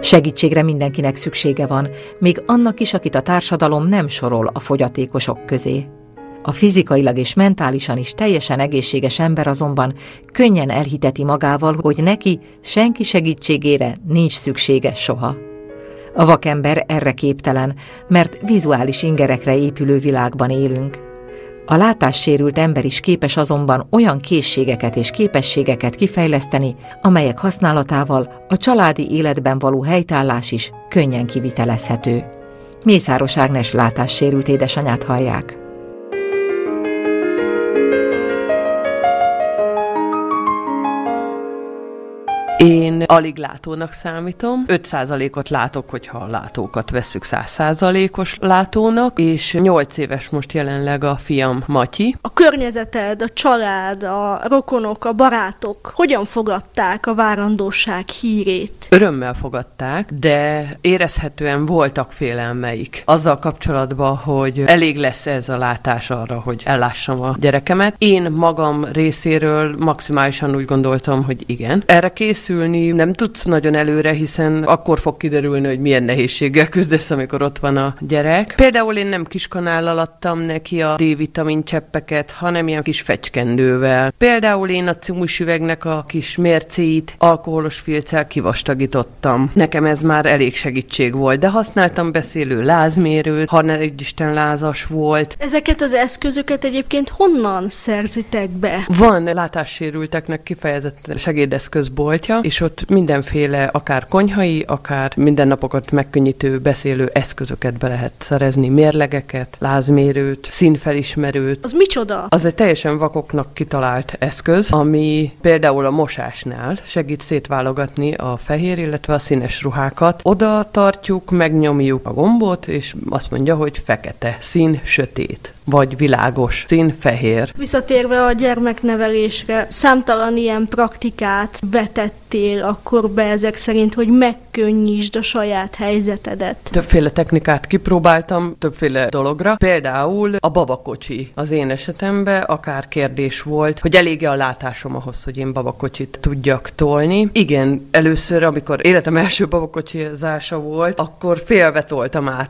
Segítségre mindenkinek szüksége van, még annak is, akit a társadalom nem sorol a fogyatékosok közé. A fizikailag és mentálisan is teljesen egészséges ember azonban könnyen elhiteti magával, hogy neki senki segítségére nincs szüksége soha. A vakember erre képtelen, mert vizuális ingerekre épülő világban élünk. A látássérült ember is képes azonban olyan készségeket és képességeket kifejleszteni, amelyek használatával a családi életben való helytállás is könnyen kivitelezhető. Mészáros Ágnes látássérült édesanyát hallják. Én alig látónak számítom, 5%-ot látok, hogyha a látókat vesszük 100%-os látónak, és 8 éves most jelenleg a fiam Matyi. A környezeted, a család, a rokonok, a barátok hogyan fogadták a várandóság hírét? Örömmel fogadták, de érezhetően voltak félelmeik azzal kapcsolatban, hogy elég lesz ez a látás arra, hogy ellássam a gyerekemet. Én magam részéről maximálisan úgy gondoltam, hogy igen. Erre készülni nem tudsz nagyon előre, hiszen akkor fog kiderülni, hogy milyen nehézséggel küzdesz, amikor ott van a gyerek. Például én nem kiskanállal adtam neki a D-vitamin cseppeket, hanem ilyen kis fecskendővel. Például én a cumusüvegnek a kis mércéit alkoholos filccel kivastagítottam. Nekem ez már elég segítség volt, de használtam beszélő lázmérőt, ha ne Isten lázas volt. Ezeket az eszközöket egyébként honnan szerzitek be? Van látássérülteknek kifejezett segédeszközboltja, és ott mindenféle, akár konyhai, akár mindennapokat megkönnyítő beszélő eszközöket be lehet szerezni, mérlegeket, lázmérőt, színfelismerőt. Az micsoda? Az egy teljesen vakoknak kitalált eszköz, ami például a mosásnál segít szétválogatni a fehér, illetve a színes ruhákat. Oda tartjuk, megnyomjuk a gombot, és azt mondja, hogy fekete, szín sötét, vagy világos, szín fehér. Visszatérve a gyermeknevelésre, számtalan ilyen praktikát vetettél akkor be ezek szerint, hogy megkönnyítsd a saját helyzetedet. Többféle technikát kipróbáltam, többféle dologra. Például a babakocsi az én esetemben akár kérdés volt, hogy elég-e a látásom ahhoz, hogy én babakocsit tudjak tolni. Igen, először, amikor életem első babakocsizása volt, akkor félve toltam át